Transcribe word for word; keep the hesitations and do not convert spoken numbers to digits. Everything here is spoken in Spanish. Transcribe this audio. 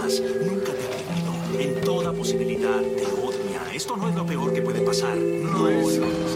jamás. Nunca te ha querido. En toda posibilidad te odia. Esto no es lo peor que puede pasar. No es...